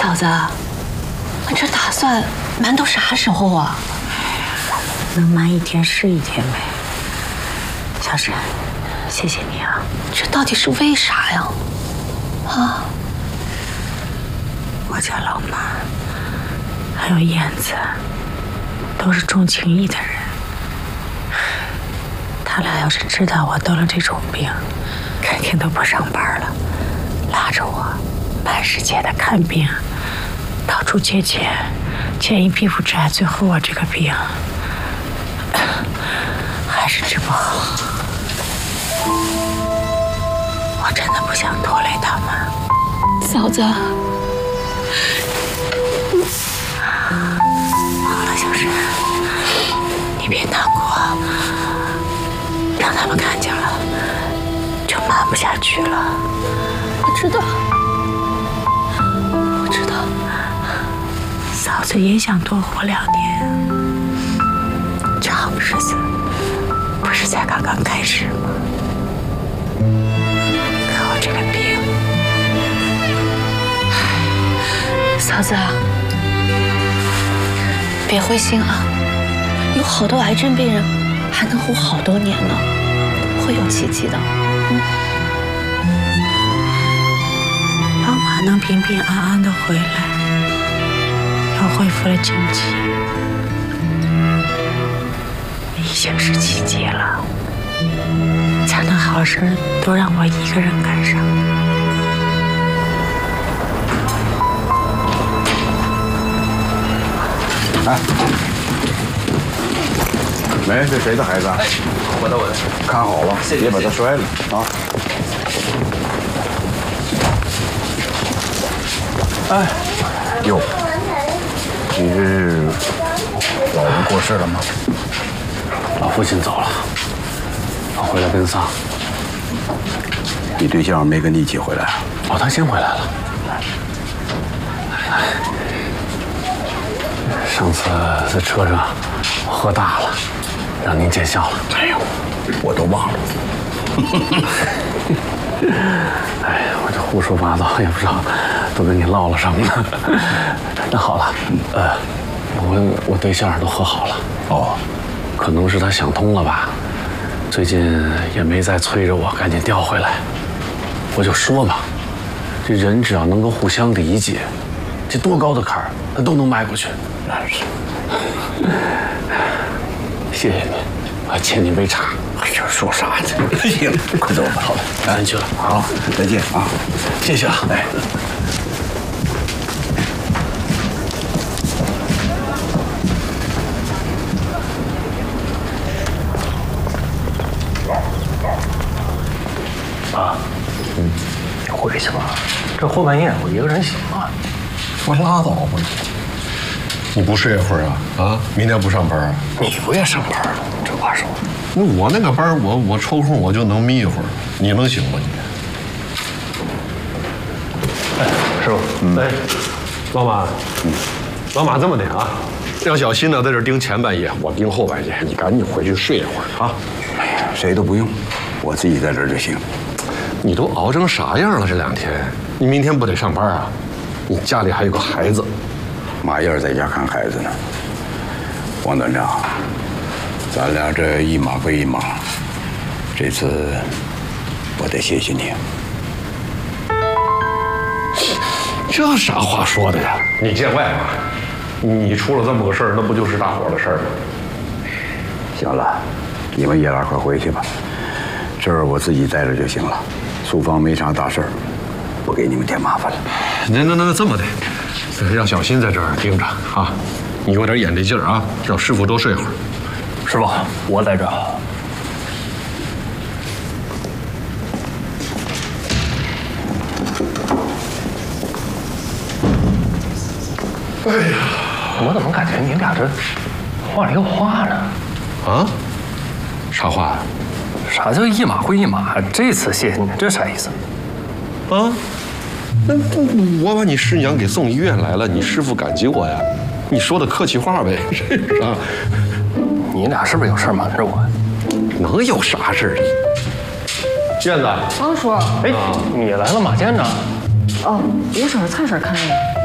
嫂子，你这打算瞒到啥时候啊？ 能瞒一天是一天呗。小沈，谢谢你啊。 这到底是为啥呀？啊？ 我家老妈还有燕子都是重情义的人，他俩要是知道我得了这种病，肯定都不上班了，拉着我满世界的看病，到处借钱，欠一屁股债，最后我这个病还是治不好。我真的不想拖累他们。 嫂子， 好了，小沈，你别难过，让他们看见了就瞒不下去了。 我知道，我知道。 嫂子也想多活2年，这好日子不是才刚刚开始吗？可我这个病， 嫂子，别灰心啊，有好多癌症病人还能活好多年呢，会有奇迹的。 老马能平平安安的回来，又恢复了经济，已经是奇迹了。家的好事都让我一个人赶上。 哎，喂，这谁的孩子啊？ 哎，我的。 看好了，别把他摔了啊！哎，哟，你这是老人过世了吗？ 老父亲走了，我回来跟丧。 你对象没跟你一起回来啊？ 哦，他先回来了。上次在车上我喝大了，让您见笑了。 哎呦，我都忘了。 哎呀，我这胡说八道，也不知道都跟你唠了什么呢。那好了，我对象都和好了。 哦， 可能是他想通了吧，最近也没再催着我赶紧调回来。我就说吧，这人只要能够互相理解，这多高的坎儿他都能迈过去。 那是。 谢谢你，我欠你杯茶。 哎呀，说啥呢？行，快走吧。 好的，咱去了。 好，再见啊！ 谢谢啊。 哎。 爸，你回去吧。这后半夜我一个人行吗？ 我拉倒吧。你不睡一会儿啊？啊，明天不上班啊？ 你不也上班了？这话说， 那我那个班，我抽空我就能眯一会儿，你能行吗？你？ 哎，师傅，哎，老马，老马这么的啊，让小新呢在这盯前半夜，我盯后半夜，你赶紧回去睡一会儿啊。 哎呀，谁都不用，我自己在这儿就行。 你都熬成啥样了？这2天，你明天不得上班啊？你家里还有个孩子。 马燕在家看孩子呢。王团长，咱俩这一码归一码，这次我得谢谢你。 这啥话说的呀？你见外嘛？你出了这么个事儿，那不就是大伙儿的事儿吗？ 行了，你们爷俩快回去吧，这儿我自己在这就行了。苏芳没啥大事儿，不给你们添麻烦了。 那这么的，让小新在这儿盯着啊，你有点眼力劲儿啊，让师傅多睡会儿。 师傅，我在这儿。 哎呀， 我怎么感觉你俩这话里有话呢？ 啊？啥话呀？ 啥叫一码归一码？这次谢谢你，这啥意思？ 啊？那我把你师娘给送医院来了，你师傅感激我呀？你说的客气话呗，啊？ 你俩是不是有事瞒着我？ 能有啥事儿？燕子， 王叔， 哎，你来了，马见呢？ 哦，我找着蔡婶看着呢。